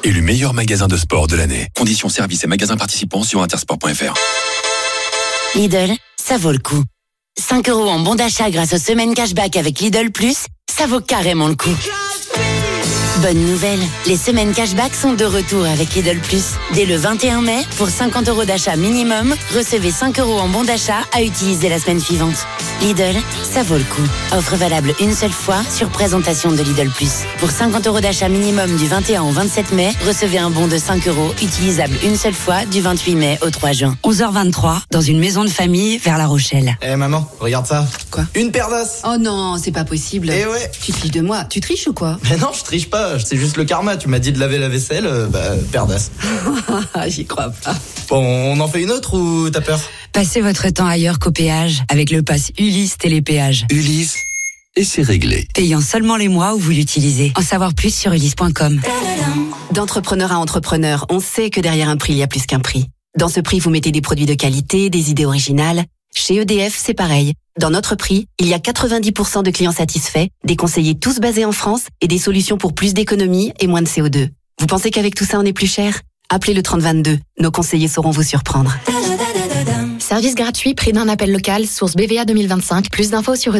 élu meilleur magasin de sport de l'année. Conditions, services et magasins participants sur intersport.fr. Lidl, ça vaut le coup. 5 € en bon d'achat grâce aux semaines cashback avec Lidl Plus, ça vaut carrément le coup. Bonne nouvelle, les semaines cashback sont de retour avec Lidl Plus. Dès le 21 mai, pour 50 € d'achat minimum, recevez 5 € en bon d'achat à utiliser la semaine suivante. Lidl, ça vaut le coup. Offre valable une seule fois sur présentation de Lidl Plus. Pour 50 € d'achat minimum du 21 au 27 mai, recevez un bon de 5 € utilisable une seule fois du 28 mai au 3 juin. 11h23, dans une maison de famille vers La Rochelle. Maman, regarde ça. Quoi? Une paire d'os. Oh non, c'est pas possible. Eh ouais. Tu te fiches de moi. Tu triches ou quoi? Mais non, je triche pas. C'est juste le karma. Tu m'as dit de laver la vaisselle, paire d'os. J'y crois pas. Bon, on en fait une autre ou t'as peur? Passez votre temps ailleurs qu'au péage avec le pass Ulysse Télépéage. Ulysse, et c'est réglé. Payant seulement les mois où vous l'utilisez. En savoir plus sur ulysse.com. D'entrepreneur à entrepreneur, on sait que derrière un prix, il y a plus qu'un prix. Dans ce prix, vous mettez des produits de qualité, des idées originales. Chez EDF, c'est pareil. Dans notre prix, il y a 90% de clients satisfaits, des conseillers tous basés en France et des solutions pour plus d'économie et moins de CO2. Vous pensez qu'avec tout ça, on est plus cher? Appelez le 3022. Nos conseillers sauront vous surprendre. Service gratuit, prix d'un appel local, source BVA 2025. Plus d'infos sur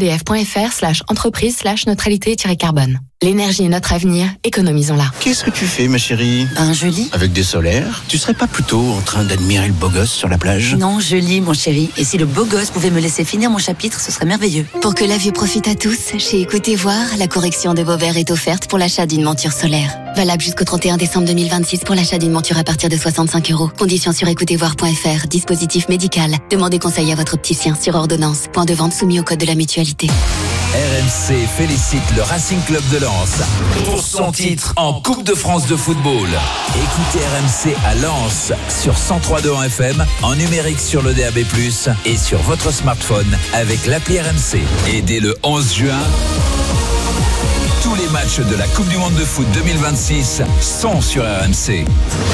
edf.fr/entreprise/neutralité-carbone. L'énergie est notre avenir, économisons-la. Qu'est-ce que tu fais, ma chérie? Je lis. Avec des solaires? Tu serais pas plutôt en train d'admirer le beau gosse sur la plage? Non, je lis, mon chéri. Et si le beau gosse pouvait me laisser finir mon chapitre, ce serait merveilleux. Pour que la vue profite à tous, chez Écoutez Voir, la correction de vos verres est offerte pour l'achat d'une monture solaire. Valable jusqu'au 31 décembre 2026 pour l'achat d'une monture à partir de 65 €. Conditions sur écoutezvoir.fr. Dispositif médical. Demandez conseil à votre opticien sur ordonnance. Point de vente soumis au code de la mutualité. RMC félicite le Racing Club de Lens pour son titre en Coupe de France de football. Écoutez RMC à Lens sur 103.2 en FM, en numérique sur le DAB+, et sur votre smartphone avec l'appli RMC. Et dès le 11 juin, tous les matchs de la Coupe du Monde de foot 2026 sont sur RMC.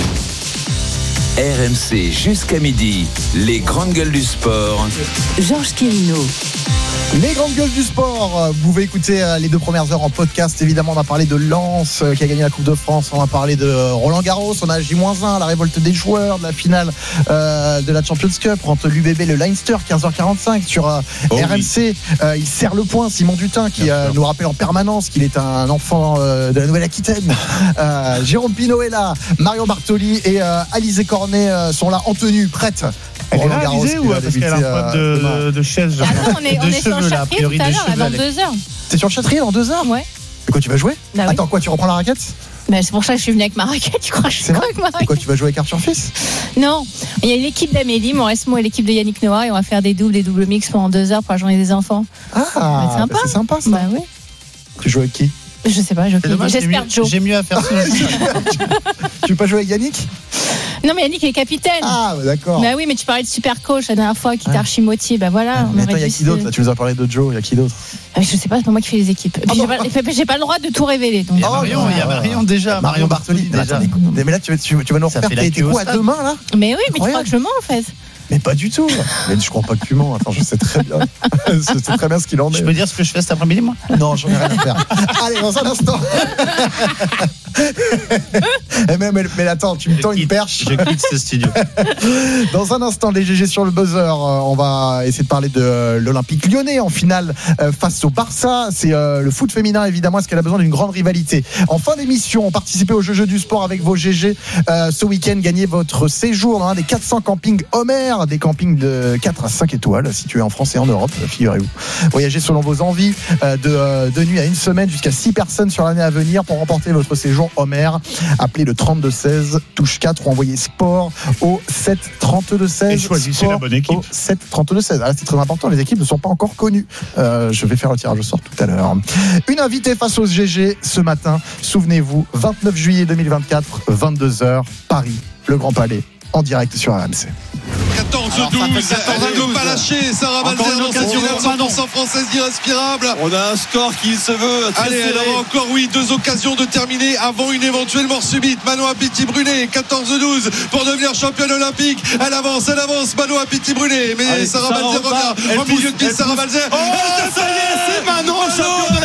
RMC jusqu'à midi, les grandes gueules du sport. Georges Quirino. Les grandes gueules du sport, vous pouvez écouter les 2 premières heures en podcast. Évidemment, on a parlé de Lens qui a gagné la Coupe de France. On a parlé de Roland Garros. On a J-1, la révolte des joueurs, de la finale de la Champions Cup entre l'UBB et le Leinster, 15h45 sur RMC. Il serre le point, Simon Dutin, qui nous rappelle en permanence qu'il est un enfant de la Nouvelle-Aquitaine. Jérôme Pinault est là, Marion Bartoli et Alizé Cornet sont là en tenue, prêtes. Elle est là, Alizé, ou parce qu'elle a un problème de chaise? Ah non, on est sur le Châtrier tout à l'heure, dans 2 heures. T'es sur le Châtrier dans 2 heures? Ouais. Et quoi, tu vas jouer? Bah oui. Attends, quoi, tu reprends la raquette? Bah, c'est pour ça que je suis venue avec ma raquette, tu crois que je suis avec ma raquette? Et quoi, tu vas jouer avec Arthur Fils? Non, il y a l'équipe d'Amélie, mon Resmo et l'équipe de Yannick Noah, et on va faire des doubles mix pendant 2 heures pour la journée des enfants. Ah, c'est sympa. C'est sympa ça. Bah oui. Tu joues avec qui? Je sais pas, j'espère Joe. J'ai mieux à faire ça. Tu veux pas jouer avec Yannick? Non, mais Yannick est capitaine. Ah, d'accord. Bah oui, mais tu parlais de super coach la dernière fois qui t'a archi motivé. Bah voilà. Mais attends, il y a qui d'autre là? Tu nous as parlé de Joe, il y a qui d'autre? Je sais pas, c'est pas moi qui fais les équipes. J'ai pas le droit de tout révéler. Donc. Il y a Marion déjà. Marion Bartoli déjà. Mais là, tu vas nous refaire tes coups à 2 mains là? Mais oui, mais tu crois que je mens en fait? Mais pas du tout. Mais je crois pas que tu mens. Attends, je sais très bien. Je sais très bien ce qu'il en est. Je peux dire ce que je fais cet après-midi, moi? Non, j'en ai rien à faire. Allez, dans un instant. mais attends, tu me tends une perche. Je quitte ce studio. Dans un instant, les GG sur le buzzer. On va essayer de parler de l'Olympique Lyonnais en finale face au Barça. C'est le foot féminin, évidemment. Est-ce qu'elle a besoin d'une grande rivalité? En fin d'émission, participez au jeu du sport avec vos GG. Ce week-end, gagnez votre séjour dans un des 400 campings Homer, des campings de 4 à 5 étoiles situés en France et en Europe, figurez-vous. Voyagez selon vos envies de nuit à 1 semaine jusqu'à 6 personnes sur l'année à venir. Pour remporter votre séjour Homer, appelez le 3216 touche 4 ou envoyez sport au 7 3216. Et choisissez la bonne équipe. Au 7 3216. C'est très important, les équipes ne sont pas encore connues. Je vais faire le tirage au sort tout à l'heure. Une invitée face aux GG ce matin, souvenez-vous, 29 juillet 2024, 22h, Paris, le Grand Palais, en direct sur RMC. 14-12, elle ne veut pas lâcher Sarah Balzer dans cette finale 100% française irrespirable. On a un score qui se veut très Allez, serré. elle aura encore 2 occasions de terminer avant une éventuelle mort subite. Manoa Pitti-Brunet, 14-12 pour devenir championne olympique. Elle avance, Manoa Pitti-Brunet. Mais Allez, Sarah Balzer revient au milieu de Sarah Balzer. Oh, ça y est, c'est Manon, championne